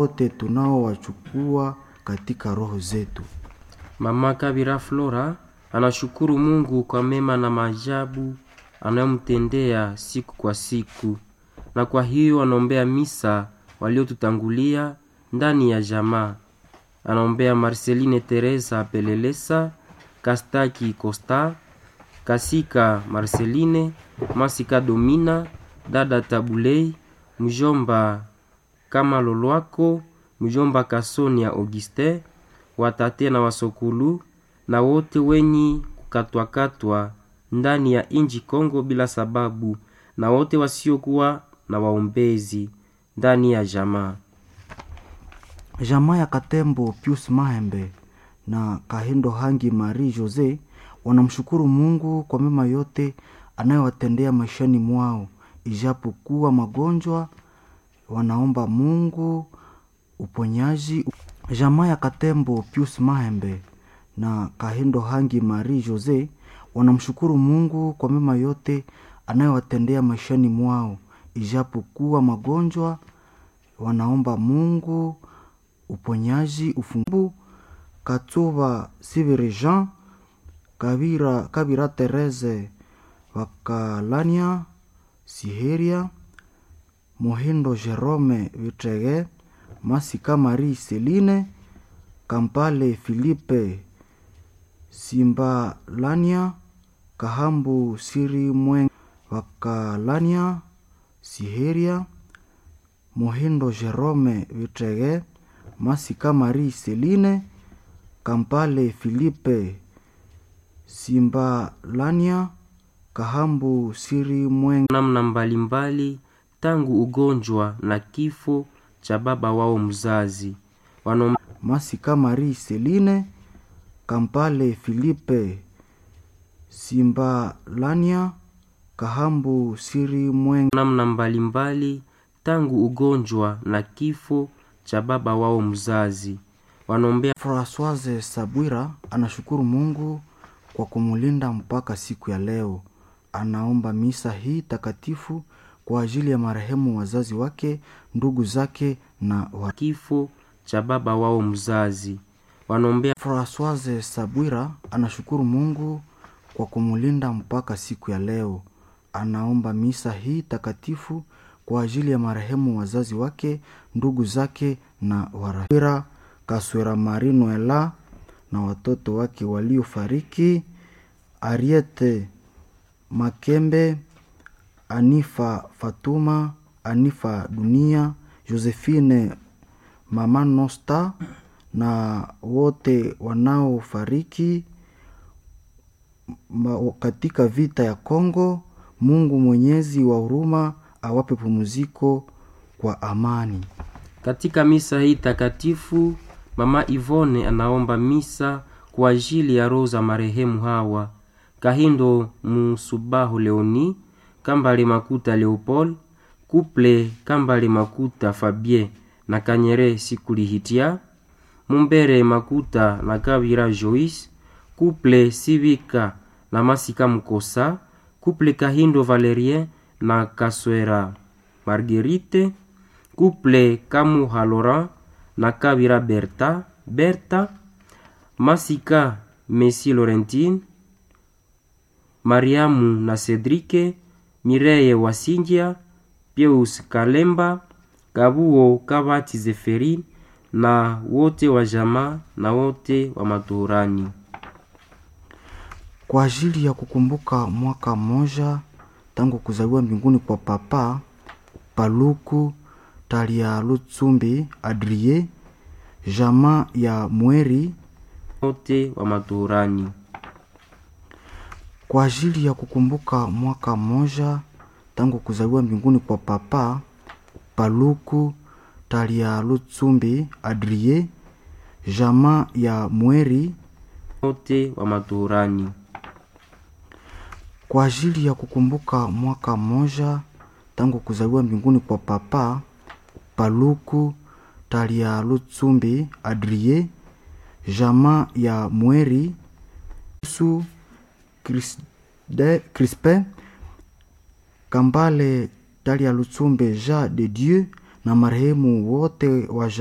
wote tunaowachukua katika roho zetu. Mama Kabira Flora anashukuru Mungu kwa mema na maajabu anayomtendea siku kwa siku, na kwa hiyo anaombea misa waliotutangulia ndani ya jamaa. Anaombea Marceline Teresa Pelelesa, Kastaki Costa, Kasika Marceline, Masika Domina, Dada Tabulei, mjomba Kama Lolwako, mjomba Kasonia Auguste, watate na wasokulu na wote wenye kukatwa ndani ya inji Kongo bila sababu, na wote wasiokuwa na waombezi ndani ya jamaa. Jamaa ya Katembo Pius Mahembe na Kahindo Hangi Marie Jose wanamshukuru Mungu kwa mema yote anayowatendea maishani mwao, ijapokuwa magonjwa. Wanaomba Mungu uponyaji. Jamaa ya Katembo Pius Mahembe na Kahindo Hangi Marie Jose wanamshukuru Mungu kwa mema yote anayowatendea maishani mwao, ijapokuwa magonjwa. Wanaomba Mungu uponyaji, ufungu. Katuba Siviri Jean, Kabira Tereze Wakalania Siheria, Mohindo Jerome Vitrege, Masika Marie Celine, Kampale Philippe Simbalania, Kahambu Siri Mwen Wakalania Siheria, Mohindo Jerome Vitrege, Masika Marie Celine, Kampale Philippe Simbalania, Kahambu Siri Mwen. Namna mbalimbali tangu ugonjwa na kifo cha baba wao mzazi. Masika Marie Celine, Kampale Philippe Simbalania, Kahambu Siri Mwen. Namna mbalimbali tangu ugonjwa na kifo cha baba wao mzazi. Wanombea Françoise Sabwira anashukuru Mungu kwa kumulinda mpaka siku ya leo. Anaomba misa hii takatifu kwa ajili ya marehemu wazazi wake, ndugu zake na kifo cha baba wao mzazi. Wanombea Françoise Sabwira anashukuru Mungu kwa kumulinda mpaka siku ya leo. Anaomba misa hii takatifu kwa ajili ya marehemu wazazi wake, ndugu zake na warafiki. Kaswera Marino Ela na watoto wake waliofariki, Ariete Makembe, Anifa Fatuma, Anifa Dunia, Josephine Mama Nosta na wote wanaofariki katika vita ya Kongo. Mungu Mwenyezi wa huruma awape pumziko kwa amani. Katika misa hii takatifu, Mama Yvonne anaomba misa kwa ajili ya roho za marehemu hawa: Kahindo Musubahu Leoni, Kambale Makuta Leopold, Couple Kambale Makuta Fabien na Kanyere Sikulihitia, Mumbere Makuta na Kabira Joyce, Couple Sivika na Masika Mukosa, Couple Kahindo Valerien na Kaswera Marguerite, Couple Kamuha Laurent na Kabira Berta, Masika Messi Laurentine, Mariamu na Cedrique, Mireye Wasingia, Pius Kalemba, Kabuo Kabati Zeferin na wote wa jamaa na wote wa maturani. Kwa ajili ya kukumbuka mwaka mmoja tangu kuzaliwa mbinguni kwa Papa Paluku Talia Lutsumbi Adrie, jamaa ya Mweri, wote wa maturani. Kwa ajili ya kukumbuka mwaka mmoja tangu kuzaliwa mbinguni kwa Papa Paluku Talia Lutsumbi Adrie, jamaa ya Mweri, wote wa maturani. Kwa ajili ya kukumbuka mwaka mmoja tangu kuzaliwa mbinguni kwa Papa Paluku Talia Lutsumbi Adrie, jamaa ya Mweri, Su Crispe Kambale Talia Lutsumbe Ja de Dieu na marehemu wote wa